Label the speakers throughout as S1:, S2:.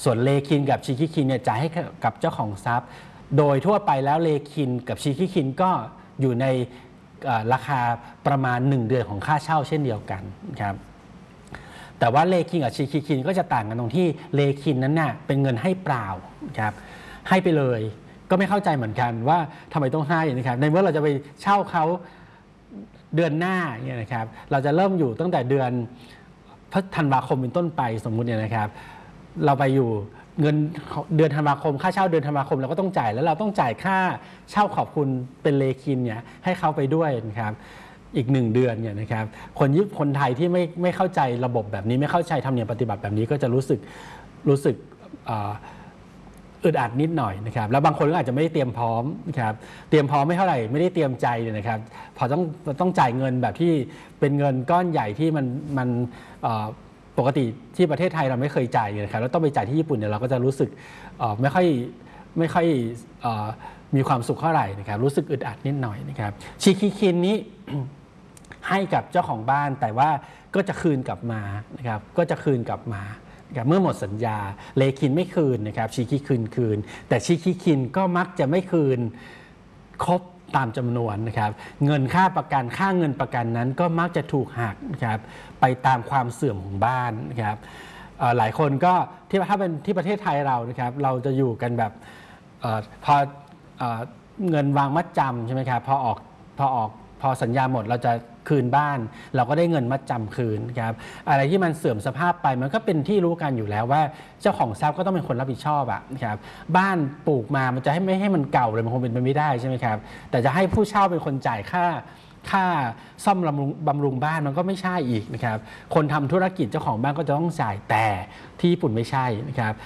S1: ส่วนเลคินกับชีคิคินเนี่ยจ่ายให้กับเจ้าของทรัพย์โดยทั่วไปแล้วเลคินกับชีคิคินก็อยู่ในราคาประมาณ1 เดือนของค่าเช่าเช่นเดียวกันครับแต่ว่าเลคินกับชีคิคินก็จะต่างกันตรงที่เลคินนั้นน่ะเป็นเงินให้เปล่าครับให้ไปเลยก็ไม่เข้าใจเหมือนกันว่าทำไมต้องให้นะครับในเมื่อเราจะไปเช่าเขาเดือนหน้าเนี่ยนะครับเราจะเริ่มอยู่ตั้งแต่เดือนธันวาคมเป็นต้นไปสมมุติเนี่ยนะครับเราไปอยู่เงินเดือนธันวาคมค่าเช่าเดือนธันวาคมเราก็ต้องจ่ายแล้วเราต้องจ่ายค่าเช่าขอบคุณเป็นเลคินเนี่ยให้เขาไปด้วยนะครับอีก1 เดือนเนี่ยนะครับคนไทยที่ไม่เข้าใจระบบแบบนี้ไม่เข้าใจธรรมเนียมปฏิบัติแบบนี้ก็จะรู้สึกอึดอัดนิดหน่อยนะครับแล้วบางคนก็อาจจะไม่ได้เตรียมพร้อมนะครับเตรียมพร้อมไม่เท่าไหร่ไม่ได้เตรียมใจเนี่ยนะครับพอต้องจ่ายเงินแบบที่เป็นเงินก้อนใหญ่ที่มันปกติที่ประเทศไทยเราไม่เคยจ่ายนะครับแล้วต้องไปจ่ายที่ญี่ปุ่นเนี่ยเราก็จะรู้สึกไม่ค่อยมีความสุขเท่าไหร่นะครับรู้สึกอึดอัดนิดหน่อยนะครับชิคิคินนี้ ให้กับเจ้าของบ้านแต่ว่าก็จะคืนกลับมานะครับก็จะคืนกลับมาเมื่อหมดสัญญาเลคินไม่คืนนะครับชีคิคืนแต่ชีคินก็มักจะไม่คืนครบตามจำนวนนะครับเงินค่าประกันค่าเงินประกันนั้นก็มักจะถูกหักนะครับไปตามความเสื่อมของบ้านนะครับหลายคนก็ถ้าเป็นที่ประเทศไทยเรานะครับเราจะอยู่กันแบบพอเงินวางมัดจำใช่ไหมครับพอสัญญาหมดเราจะคืนบ้านเราก็ได้เงินมัดจำคืนครับอะไรที่มันเสื่อมสภาพไปมันก็เป็นที่รู้กันอยู่แล้วว่าเจ้าของทรัพย์ก็ต้องเป็นคนรับผิดชอบครับบ้านปลูกมามันจะไม่ให้มันเก่าเลยมันคงเป็นไปไม่ได้ใช่ไหมครับแต่จะให้ผู้เช่าเป็นคนจ่ายค่าซ่อมบำรุงบ้านมันก็ไม่ใช่อีกนะครับคนทำธุรกิจเจ้าของบ้านก็จะต้องจ่ายแต่ที่ญี่ปุ่นไม่ใช่นะครับ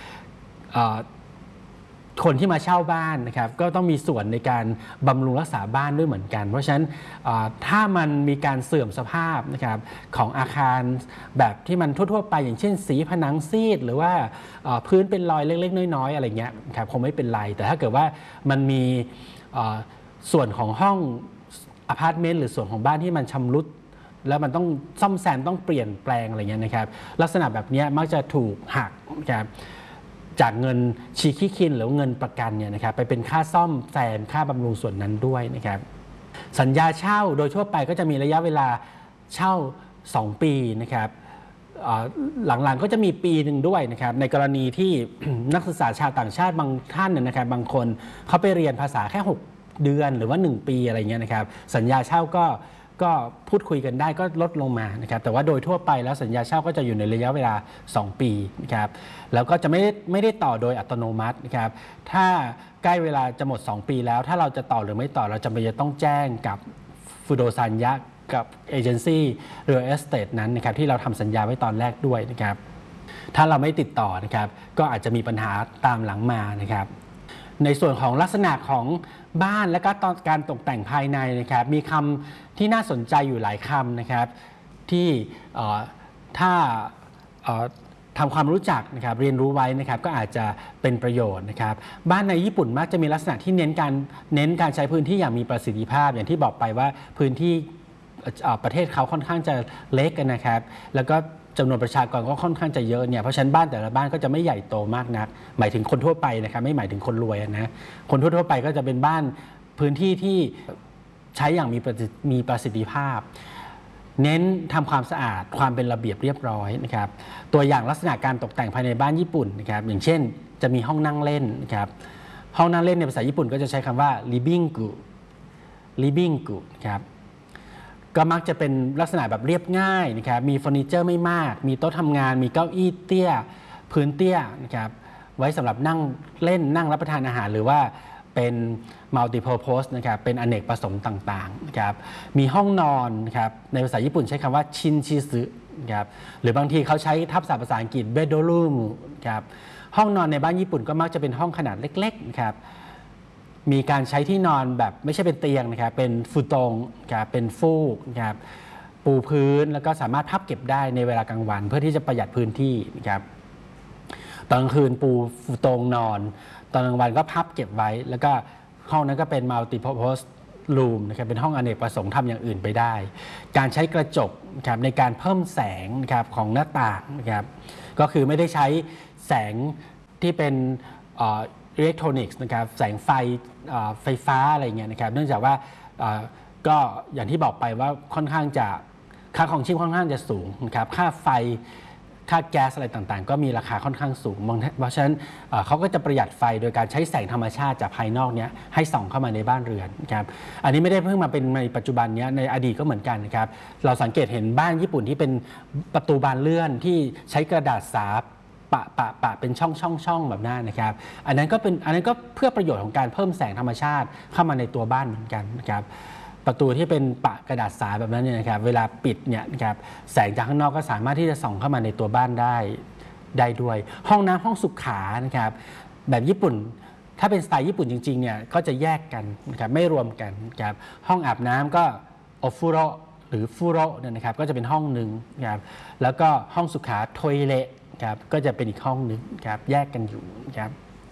S1: คนที่มาเช่าบ้านนะครับก็ต้องมีส่วนในการบำรุงรักษาบ้านด้วยเหมือนกันเพราะฉะนั้นถ้ามันมีการเสื่อมสภาพนะครับของอาคารแบบที่มันทั่วๆไปอย่างเช่นสีผนังซีดหรือว่าพื้นเป็นรอยเล็กๆน้อยๆอะไรเงี้ยครับคงไม่เป็นไรแต่ถ้าเกิดว่ามันมีส่วนของห้องอพาร์ตเมนต์หรือส่วนของบ้านที่มันชำรุดแล้วมันต้องซ่อมแซมต้องเปลี่ยนแปลงอะไรเงี้ยนะครับลักษณะแบบนี้มักจะถูกหักนะครับจากเงินชีคิคินหรือเงินประกันเนี่ยนะครับไปเป็นค่าซ่อมแซมค่าบำรุงส่วนนั้นด้วยนะครับสัญญาเช่าโดยทั่วไปก็จะมีระยะเวลาเช่า2 ปีนะครับหลังๆก็จะมีปีหนึ่งด้วยนะครับในกรณีที่ นักศึกษาชาวต่างชาติบางท่านนะครับบางคนเขาไปเรียนภาษาแค่6 เดือนหรือว่า1 ปีอะไรเงี้ยนะครับสัญญาเช่าก็พูดคุยกันได้ก็ลดลงมานะครับแต่ว่าโดยทั่วไปแล้วสัญญาเช่าก็จะอยู่ในระยะเวลา2 ปีนะครับแล้วก็จะไม่ได้ต่อโดยอัตโนมัตินะครับถ้าใกล้เวลาจะหมด2 ปีแล้วถ้าเราจะต่อหรือไม่ต่อเราจำเป็นจะต้องแจ้งกับฟูโดซันยะกับเอเจนซี่เรือเอสเตทนั้นนะครับที่เราทำสัญญาไว้ตอนแรกด้วยนะครับถ้าเราไม่ติดต่อนะครับก็อาจจะมีปัญหาตามหลังมานะครับในส่วนของลักษณะของบ้านและก็การตกแต่งภายในนะครับมีคำที่น่าสนใจอยู่หลายคำนะครับที่ถ้าทำความรู้จักนะครับเรียนรู้ไว้นะครับก็อาจจะเป็นประโยชน์นะครับบ้านในญี่ปุ่นมักจะมีลักษณะที่เน้นการใช้พื้นที่อย่างมีประสิทธิภาพอย่างที่บอกไปว่าพื้นที่ประเทศเขาค่อนข้างจะเล็กกันนะครับแล้วก็จำนวนประชากรก็ค่อนข้างจะเยอะเนี่ยเพราะฉะนั้นบ้านแต่ละบ้านก็จะไม่ใหญ่โตมากนักหมายถึงคนทั่วไปนะครับไม่หมายถึงคนรวยนะคนทั่วไปก็จะเป็นบ้านพื้นที่ที่ใช้อย่างมีประสิทธิภาพเน้นทำความสะอาดความเป็นระเบียบเรียบร้อยนะครับตัวอย่างลักษณะการตกแต่งภายในบ้านญี่ปุ่นนะครับอย่างเช่นจะมีห้องนั่งเล่นนะครับห้องนั่งเล่นในภาษาญี่ปุ่นก็จะใช้คำว่าliving gu นะครับก็มักจะเป็นลักษณะแบบเรียบง่ายนะครับมีเฟอร์นิเจอร์ไม่มากมีโต๊ะทำงานมีเก้าอี้เตี้ยพื้นเตี้ยนะครับไว้สำหรับนั่งเล่นนั่งรับประทานอาหารหรือว่าเป็น multi-purpose นะครับเป็นอเนกประสงค์ต่างๆนะครับมีห้องนอนนะครับในภาษาญี่ปุ่นใช้คำว่าชินชิซึนะครับหรือบางทีเขาใช้ทับศัพท์ภาษาอังกฤษ bedroom ครับห้องนอนในบ้านญี่ปุ่นก็มักจะเป็นห้องขนาดเล็กๆนะครับมีการใช้ที่นอนแบบไม่ใช่เป็นเตียงนะครับเป็นฟูตงครับเป็นฟูกนะครับปูพื้นแล้วก็สามารถพับเก็บได้ในเวลากลางวันเพื่อที่จะประหยัดพื้นที่นะครับตอนกลางคืนปูฟูตงนอนตอนกลางวันก็พับเก็บไว้แล้วก็ห้องนั้นก็เป็น multi-purpose room นะครับเป็นห้องอเนกประสงค์ทำอย่างอื่นไปได้การใช้กระจกนะครับในการเพิ่มแสงนะครับของหน้าต่างนะครับก็คือไม่ได้ใช้แสงที่เป็นอิเล็กทรอนิกส์นะครับแสงไฟฟ้าอะไรเงี้ยนะครับเนื่องจากว่าก็อย่างที่บอกไปว่าค่อนข้างจะค่าของชีพค่อนข้างจะสูงนะครับค่าไฟค่าแก๊สอะไรต่างๆก็มีราคาค่อนข้างสูงเพราะฉะนั้นเขาก็จะประหยัดไฟโดยการใช้แสงธรรมชาติจากภายนอกเนี้ยให้ส่องเข้ามาในบ้านเรือนนะครับอันนี้ไม่ได้เพิ่งมาเป็นในปัจจุบันนี้ในอดีตก็เหมือนกันนะครับเราสังเกตเห็นบ้านญี่ปุ่นที่เป็นประตูบานเลื่อนที่ใช้กระดาษสาปะเป็นช่องแบบนั้นนะครับอันนั้นก็เพื่อประโยชน์ของการเพิ่มแสงธรรมชาติเข้ามาในตัวบ้านเหมือนกันนะครับประตูที่เป็นปะกระดาษสาแบบนั้นเนี่ยนะครับเวลาปิดเนี่ยนะครับแสงจากข้างนอกก็สามารถที่จะส่องเข้ามาในตัวบ้านได้ด้วยห้องน้ำห้องสุขานะครับแบบญี่ปุ่นถ้าเป็นสไตล์ญี่ปุ่นจริงๆเนี่ยก็จะแยกกันนะครับไม่รวมกันนะครับห้องอาบน้ำก็โอฟุโรหรือฟูโรเนี่ยนะครับก็จะเป็นห้องหนึ่งนะครับแล้วก็ห้องสุขาโทยเลครับก็จะเป็นอีกห้องหนึ่งครับแยกกันอยู่ครับ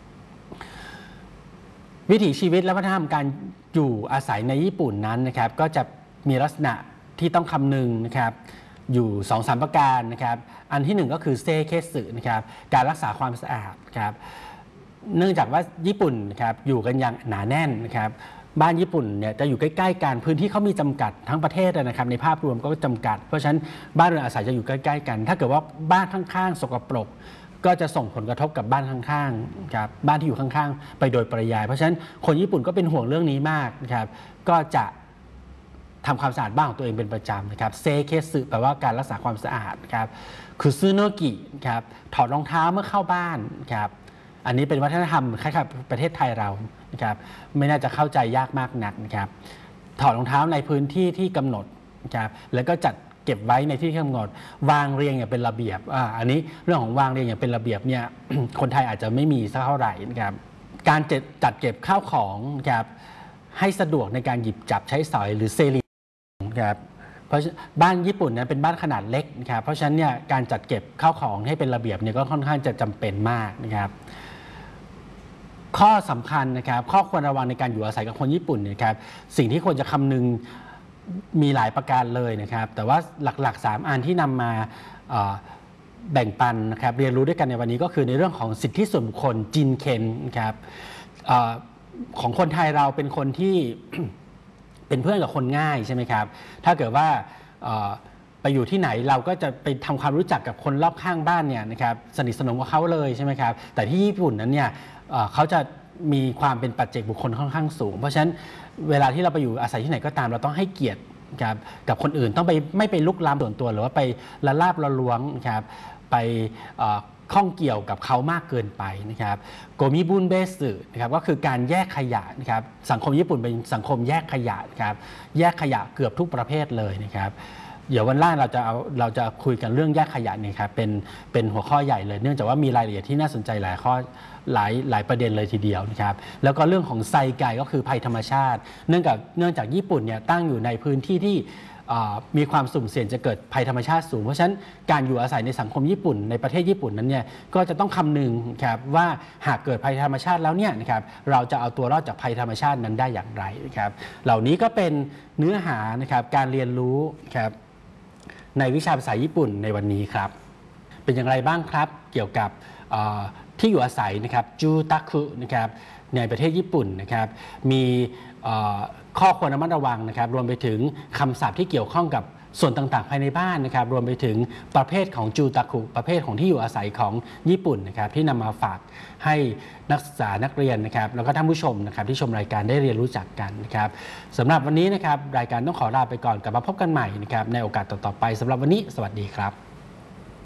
S1: วิถีชีวิตและวัฒนธรรมการอยู่อาศัยในญี่ปุ่นนั้นนะครับก็จะมีลักษณะที่ต้องคำนึงนะครับอยู่ 2-3 ประการนะครับอันที่1ก็คือเซเคสึนะครับการรักษาความสะอาดครับเนื่องจากว่าญี่ปุ่นนะครับอยู่กันอย่างหนาแน่นนะครับบ้านญี่ปุ่นเนี่ยจะอยู่ใกล้ๆกันพื้นที่เขามีจำกัดทั้งประเทศนะครับในภาพรวมก็จำกัดเพราะฉะนั้นบ้านเรือนอาศัยจะอยู่ใกล้ๆกันถ้าเกิดว่าบ้านข้างๆสกปรกก็จะส่งผลกระทบกับบ้านข้างๆครับบ้านที่อยู่ข้างๆไปโดยปริยายเพราะฉะนั้นคนญี่ปุ่นก็เป็นห่วงเรื่องนี้มากนะครับก็จะทำความสะอาดบ้านของตัวเองเป็นประจำนะครับเซเคสึแปลว่าการรักษาความสะอาดครับคือซึโนกิครับถอดรองเท้าเมื่อเข้าบ้านครับอันนี้เป็นวัฒนธรรมคล้ายๆประเทศไทยเรานะครับไม่น่าจะเข้าใจยากมากนักนะครับถอดรองเท้าในพื้นที่ที่กำหนดนะครับแล้วก็จัดเก็บไว้ในที่กำหนดวางเรียงอย่างเป็นระเบียบอันนี้เรื่องของวางเรียงอย่างเป็นระเบียบเนี่ย คนไทยอาจจะไม่มีสักเท่าไหร่นะครับการจัดเก็บข้าวของนะครับให้สะดวกในการหยิบจับใช้สอยหรือเซรีนะครับเพราะบ้านญี่ปุ่นนั้นเป็นบ้านขนาดเล็กนะครับเพราะฉะนั้นเนี่ยการจัดเก็บข้าวของให้เป็นระเบียบเนี่ยก็ค่อนข้างจะจำเป็นมากนะครับข้อสำคัญนะครับข้อควรระวังในการอยู่อาศัยกับคนญี่ปุ่นนะครับสิ่งที่ควรจะคำนึงมีหลายประการเลยนะครับแต่ว่าหลักๆ3อันที่นำมาแบ่งปันนะครับเรียนรู้ด้วยกันในวันนี้ก็คือในเรื่องของสิทธิส่วนบุคคลจินเคนนะครับของคนไทยเราเป็นคนที่ เป็นเพื่อนกับคนง่ายใช่ไหมครับถ้าเกิดว่าไปอยู่ที่ไหนเราก็จะไปทำความรู้จักกับคนรอบข้างบ้านเนี่ยนะครับสนิทสนมกับเขาเลยใช่ไหมครับแต่ที่ญี่ปุ่นนั้นเนี่ยเขาจะมีความเป็นปัจเจกบุคคลค่อนข้างสูงเพราะฉะนั้นเวลาที่เราไปอยู่อาศัยที่ไหนก็ตามเราต้องให้เกียรติกับคนอื่นต้องไม่ไปลุกลามส่วนตัวหรือว่าไปละลาบละล้วงนะครับไปข้องเกี่ยวกับเขามากเกินไปนะครับโกมิบุนเบสึนะครับก็คือการแยกขยะนะครับสังคมญี่ปุ่นเป็นสังคมแยกขยะครับแยกขยะเกือบทุกประเภทเลยนะครับเดี๋ยววันหน้าเราจะคุยกันเรื่องแยกขยะนี่ครับเป็นหัวข้อใหญ่เลยเนื่องจากว่ามีรายละเอียดที่น่าสนใจหลายข้อหลายประเด็นเลยทีเดียวนะครับแล้วก็เรื่องของไซไกก็คือภัยธรรมชาติเนื่องจากญี่ปุ่นเนี่ยตั้งอยู่ในพื้นที่ที่มีความสุ่มเสี่ยงจะเกิดภัยธรรมชาติสูงเพราะฉะนั้นการอยู่อาศัยในสังคมญี่ปุ่นในประเทศญี่ปุ่นนั้นเนี่ยก็จะต้องคำนึงครับว่าหากเกิดภัยธรรมชาติแล้วเนี่ยนะครับเราจะเอาตัวรอดจากภัยธรรมชาตินั้นได้อย่างไรนะครับเหล่านี้ก็เป็นเนื้อหานะครับการเรียนรู้ครับในวิชาภาษาญี่ปุ่นในวันนี้ครับเป็นอย่างไรบ้างครับเกี่ยวกับที่อยู่อาศัยนะครับจูตัคุนะครับในประเทศญี่ปุ่นนะครับมีข้อควรระมัดระวังนะครับรวมไปถึงคำศัพท์ที่เกี่ยวข้องกับส่วนต่างๆภายในบ้านนะครับรวมไปถึงประเภทของจูตัคุประเภทของที่อยู่อาศัยของญี่ปุ่นนะครับที่นำมาฝากให้นักศึกษานักเรียนนะครับแล้วก็ท่านผู้ชมนะครับที่ชมรายการได้เรียนรู้จักกันนะครับสำหรับวันนี้นะครับรายการต้องขอลาไปก่อนกลับมาพบกันใหม่นะครับในโอกาสต่อๆไปสำหรับวันนี้สวัสดีครับ